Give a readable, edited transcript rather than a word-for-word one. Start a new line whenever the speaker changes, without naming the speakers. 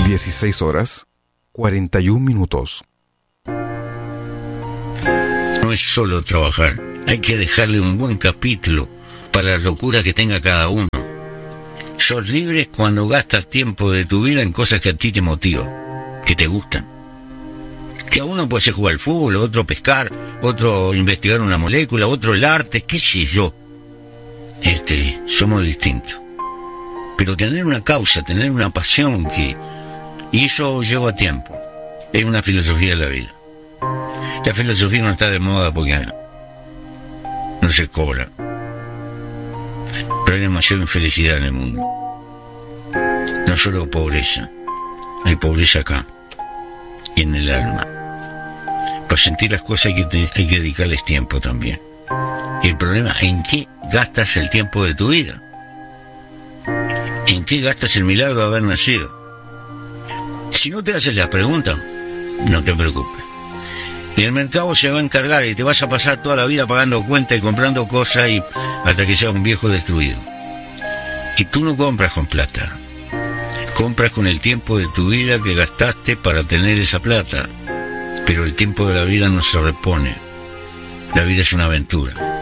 16:41.
No es solo trabajar, hay que dejarle un buen capítulo para la locura que tenga cada uno. Sos libre cuando gastas tiempo de tu vida en cosas que a ti te motivan, que te gustan. Que a uno puede ser jugar al fútbol, otro pescar, otro investigar una molécula, otro el arte, qué sé yo. Somos distintos. Pero tener una causa, tener una pasión y eso lleva tiempo. Es una filosofía de la vida. La filosofía no está de moda porque no se cobra. Pero hay demasiada infelicidad en el mundo. No solo pobreza, hay pobreza acá y en el alma. Para sentir las cosas hay que dedicarles tiempo también. Y el problema es en qué gastas el tiempo de tu vida. ¿En qué gastas el milagro de haber nacido? Si no te haces la pregunta, no te preocupes. Y el mercado se va a encargar y te vas a pasar toda la vida pagando cuentas y comprando cosas hasta que seas un viejo destruido. Y tú no compras con plata. Compras con el tiempo de tu vida que gastaste para tener esa plata. Pero el tiempo de la vida no se repone. La vida es una aventura.